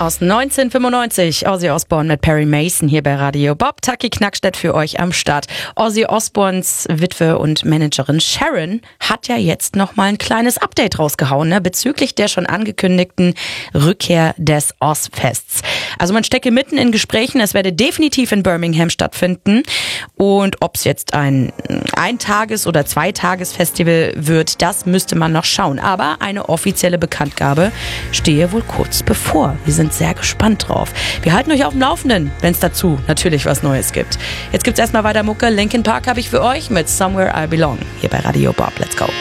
aus 1995. Ozzy Osbourne mit Perry Mason hier bei Radio Bob. Taki Knackstedt für euch am Start. Ozzy Osbournes Witwe und Managerin Sharon hat ja jetzt noch mal ein kleines Update rausgehauen, ne, bezüglich der schon angekündigten Rückkehr des Ozfests. Also man stecke mitten in Gesprächen, es werde definitiv in Birmingham stattfinden. Und ob es jetzt ein Eintages- oder Zweitages-Festival wird, das müsste man noch schauen. Aber eine offizielle Bekanntgabe stehe wohl kurz bevor. Wir sind sehr gespannt drauf. Wir halten euch auf dem Laufenden, wenn es dazu natürlich was Neues gibt. Jetzt gibt's erstmal weiter Mucke. Linkin Park habe ich für euch mit Somewhere I Belong hier bei Radio Bob. Let's go.